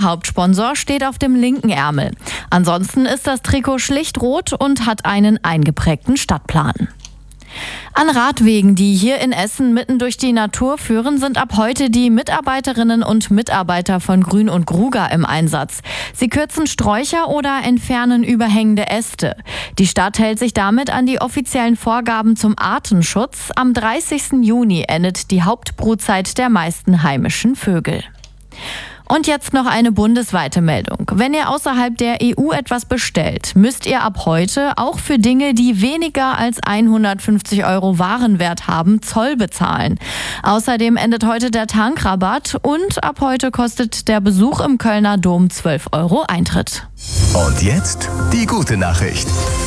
Hauptsponsor steht auf dem linken Ärmel. Ansonsten ist das Trikot schlicht rot und hat einen eingeprägten Stadtplan. An Radwegen, die hier in Essen mitten durch die Natur führen, sind ab heute die Mitarbeiterinnen und Mitarbeiter von Grün und Gruger im Einsatz. Sie kürzen Sträucher oder entfernen überhängende Äste. Die Stadt hält sich damit an die offiziellen Vorgaben zum Artenschutz. Am 30. Juni endet die Hauptbrutzeit der meisten heimischen Vögel. Und jetzt noch eine bundesweite Meldung. Wenn ihr außerhalb der EU etwas bestellt, müsst ihr ab heute auch für Dinge, die weniger als 150 € Warenwert haben, Zoll bezahlen. Außerdem endet heute der Tankrabatt und ab heute kostet der Besuch im Kölner Dom 12 € Eintritt. Und jetzt die gute Nachricht.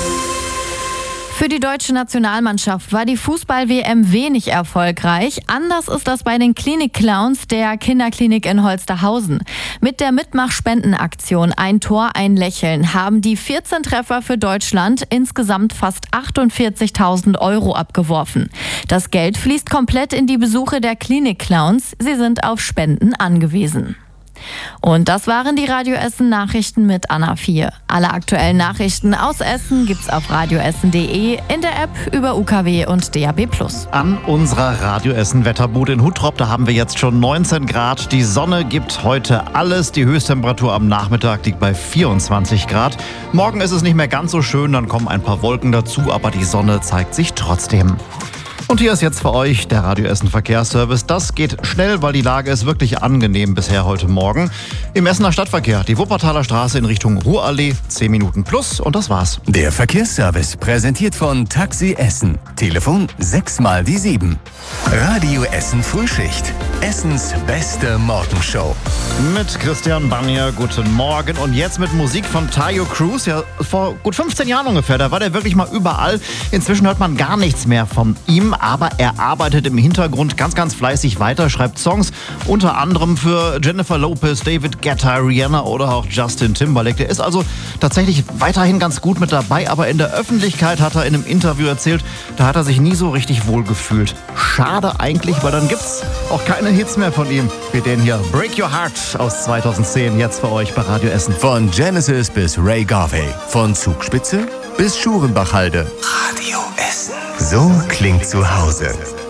Für die deutsche Nationalmannschaft war die Fußball-WM wenig erfolgreich. Anders ist das bei den Klinik-Clowns der Kinderklinik in Holsterhausen. Mit der Mitmach-Spendenaktion Ein Tor, ein Lächeln haben die 14 Treffer für Deutschland insgesamt fast 48.000 € abgeworfen. Das Geld fließt komplett in die Besuche der Klinik-Clowns. Sie sind auf Spenden angewiesen. Und das waren die Radio Essen Nachrichten mit Anna 4. Alle aktuellen Nachrichten aus Essen gibt's auf radioessen.de, in der App, über UKW und DAB+. An unserer Radio Essen Wetterbude in Huttrop, da haben wir jetzt schon 19 Grad. Die Sonne gibt heute alles. Die Höchsttemperatur am Nachmittag liegt bei 24 Grad. Morgen ist es nicht mehr ganz so schön, dann kommen ein paar Wolken dazu, aber die Sonne zeigt sich trotzdem. Und hier ist jetzt für euch der Radio Essen Verkehrsservice. Das geht schnell, weil die Lage ist wirklich angenehm bisher heute Morgen. Im Essener Stadtverkehr, die Wuppertaler Straße in Richtung Ruhrallee, 10 Minuten plus und das war's. Der Verkehrsservice präsentiert von Taxi Essen. Telefon 6 mal die 7. Radio Essen Frühschicht. Essens beste Morgenshow. Mit Christian Bannier, guten Morgen. Und jetzt mit Musik von Tayo Cruz. Ja, vor gut 15 Jahren ungefähr, da war der wirklich mal überall. Inzwischen hört man gar nichts mehr von ihm, aber er arbeitet im Hintergrund ganz, ganz fleißig weiter, schreibt Songs, unter anderem für Jennifer Lopez, David Guetta, Rihanna oder auch Justin Timberlake. Der ist also tatsächlich weiterhin ganz gut mit dabei, aber in der Öffentlichkeit hat er in einem Interview erzählt, da hat er sich nie so richtig wohl gefühlt. Schade eigentlich, weil dann gibt's auch keine Hits mehr von ihm, wie den hier. Break Your Heart aus 2010, jetzt für euch bei Radio Essen. Von Genesis bis Ray Garvey, von Zugspitze bis Schurenbachhalde. Radio Essen. So klingt zu Hause.